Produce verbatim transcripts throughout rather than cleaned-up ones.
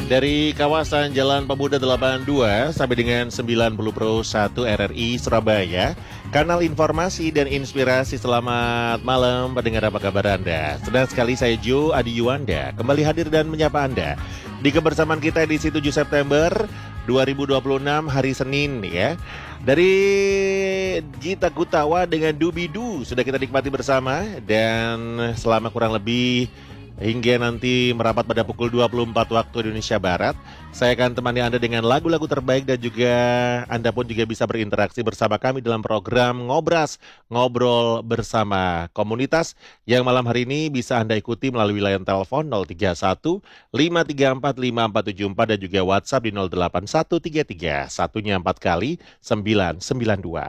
Dari kawasan Jalan Pemuda delapan puluh dua sampai dengan sembilan puluh Pro satu R R I Surabaya, kanal informasi dan inspirasi. Selamat malam pendengar, apa kabar Anda? Senang sekali saya Jo Adi Yuwanda kembali hadir dan menyapa Anda di kebersamaan kita edisi tujuh September dua ribu dua puluh enam hari Senin ya. Dari Gita Gutawa dengan Dubidu sudah kita nikmati bersama, dan selama kurang lebih hingga nanti merapat pada pukul dua puluh empat waktu Indonesia Barat, saya akan temani Anda dengan lagu-lagu terbaik, dan juga Anda pun juga bisa berinteraksi bersama kami dalam program Ngobras, Ngobrol Bersama Komunitas, yang malam hari ini bisa Anda ikuti melalui line telepon nol tiga satu lima tiga empat lima empat tujuh empat dan juga WhatsApp di nol delapan satu tiga tiga satunya empat kali sembilan sembilan dua.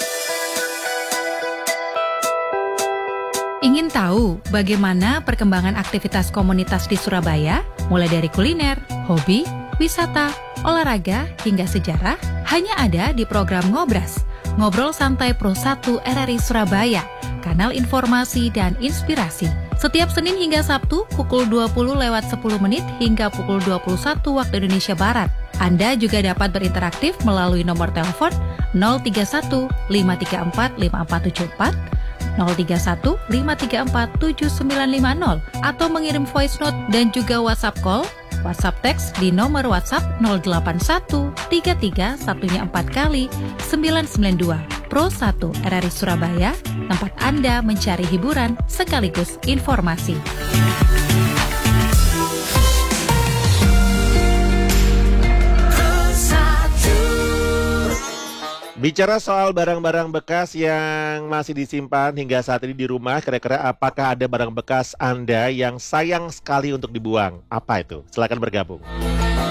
Ingin tahu bagaimana perkembangan aktivitas komunitas di Surabaya? Mulai dari kuliner, hobi, wisata, olahraga, hingga sejarah, hanya ada di program Ngobras, Ngobrol Santai Pro satu R R I Surabaya, kanal informasi dan inspirasi. Setiap Senin hingga Sabtu pukul dua puluh lewat sepuluh menit hingga pukul dua puluh satu waktu Indonesia Barat. Anda juga dapat berinteraktif melalui nomor telepon nol tiga satu lima tiga empat lima empat tujuh empat, nol tiga satu lima tiga empat tujuh sembilan lima nol, atau mengirim voice note dan juga WhatsApp call, WhatsApp text di nomor WhatsApp nol delapan satu tiga tiga satunya empat kali sembilan sembilan dua. Pro satu R R I Surabaya, tempat Anda mencari hiburan sekaligus informasi. Bicara soal barang-barang bekas yang masih disimpan hingga saat ini di rumah, kira-kira apakah ada barang bekas Anda yang sayang sekali untuk dibuang? Apa itu? Silakan bergabung.